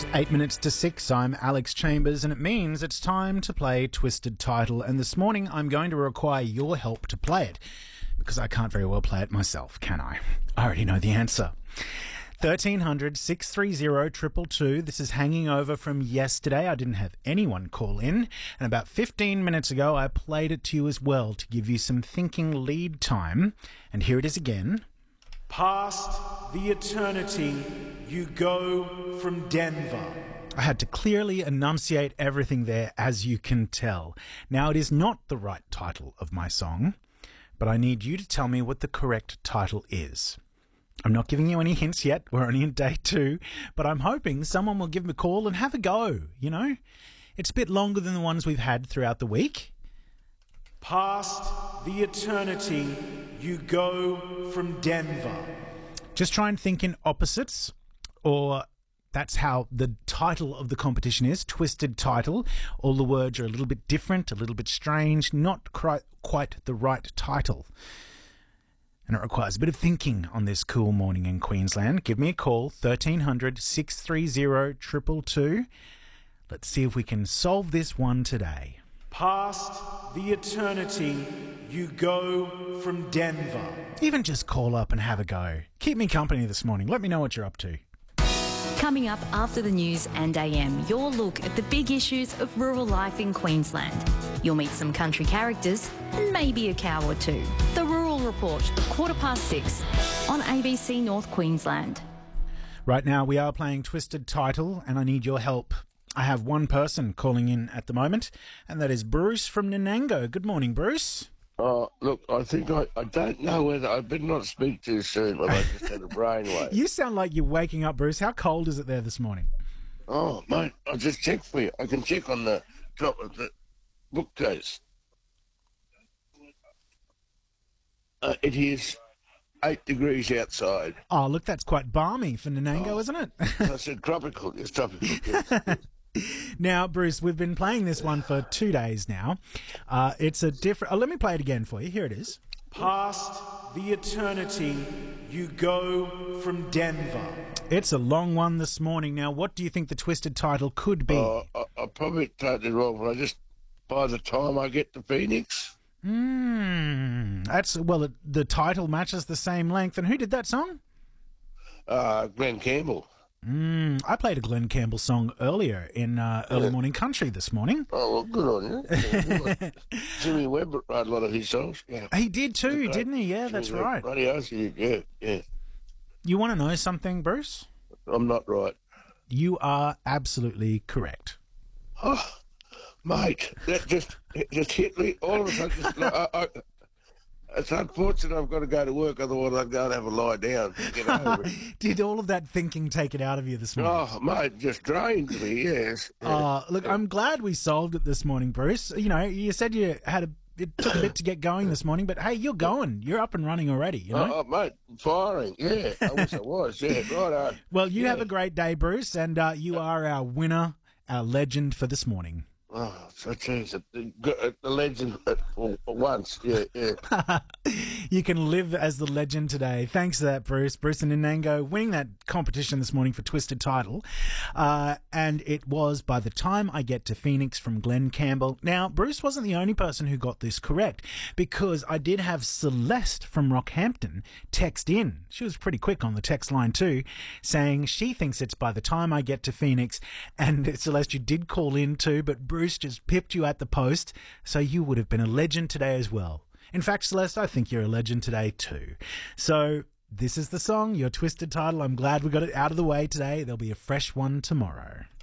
8 minutes to 6, I'm Alex Chambers, and it means it's time to play Twisted Title. And this morning I'm going to require your help to play it, because I can't very well play it myself, can I? I already know the answer. 1300 630 222. This is hanging over from yesterday. I didn't have anyone call in, and about 15 minutes ago I played it to you as well to give you some thinking lead time. And here it is again. Past the eternity you go from Denver. I had to clearly enunciate everything there, as you can tell. Now, it is not the right title of my song, but I need you to tell me what the correct title is. I'm not giving you any hints yet. We're only in day 2, but I'm hoping someone will give me a call and have a go, you know? It's a bit longer than the ones we've had throughout the week. Past the eternity you go from Denver. Just try and think in opposites, or that's how the title of the competition is, Twisted Title. All the words are a little bit different, a little bit strange, not quite the right title. And it requires a bit of thinking on this cool morning in Queensland. Give me a call, 1300 630 222. Let's see if we can solve this one today. Past the eternity you go from Denver. Even just call up and have a go. Keep me company this morning. Let me know what you're up to. Coming up after the news and AM, your look at the big issues of rural life in Queensland. You'll meet some country characters and maybe a cow or two. The Rural Report, 6:15 on ABC North Queensland. Right now we are playing Twisted Title, and I need your help. I have one person calling in at the moment, and that is Bruce from Nanango. Good morning, Bruce. Oh, look, I think I don't know whether I better not speak too soon, but I just had a brainwave. You sound like you're waking up, Bruce. How cold is it there this morning? Oh, mate, I'll just check for you. I can check on the top of the bookcase. It is 8 degrees outside. Oh, look, that's quite balmy for Nanango, isn't it? I said tropical. It's tropical. Yes. Now, Bruce, we've been playing this one for 2 days now. It's a different... let me play it again for you. Here it is. Past the eternity you go from Denver. It's a long one this morning. Now, what do you think the Twisted Title could be? I probably totally wrong, but by the time I get to Phoenix... That's... Well, the title matches the same length. And who did that song? Glenn Campbell. I played a Glenn Campbell song earlier in Early Morning Country this morning. Oh, well, good on you. Yeah, Jimmy Webb wrote a lot of his songs. Yeah. He did too, didn't he? Yeah, that's right. Yeah. You want to know something, Bruce? I'm not right. You are absolutely correct. Oh, mate, that just hit me all of a sudden. It's unfortunate I've got to go to work, otherwise I'd go and have a lie down and get over it. Did all of that thinking take it out of you this morning? Oh, mate, just drained me, yes. Look, I'm glad we solved it this morning, Bruce. You know, you said it took a bit to get going this morning, but hey, you're going. You're up and running already, you know? Mate, firing, yeah. I wish I was, yeah, right on. Well, you have a great day, Bruce, and you are our winner, our legend for this morning. Oh, so geez, the legend at once, yeah. You can live as the legend today. Thanks for that, Bruce. Bruce and Nanango winning that competition this morning for Twisted Title. And it was By the Time I Get to Phoenix from Glenn Campbell. Now, Bruce wasn't the only person who got this correct, because I did have Celeste from Rockhampton text in. She was pretty quick on the text line too, saying she thinks it's By the Time I Get to Phoenix. And Celeste, you did call in too, but Bruce just pipped you at the post, so you would have been a legend today as well. In fact, Celeste, I think you're a legend today too. So this is the song, your Twisted Title. I'm glad we got it out of the way today. There'll be a fresh one tomorrow.